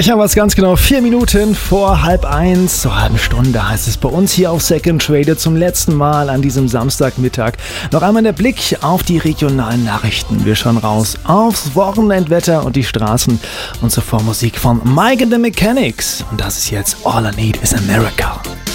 Ich habe es ganz genau 4 Minuten vor 12:30, zur halben Stunde heißt es bei uns hier auf Second Radio zum letzten Mal an diesem Samstagmittag. Noch einmal der Blick auf die regionalen Nachrichten. Wir schauen raus aufs Wochenendwetter und die Straßen und zuvor Musik von Mike and the Mechanics. Und das ist jetzt All I Need is a Miracle.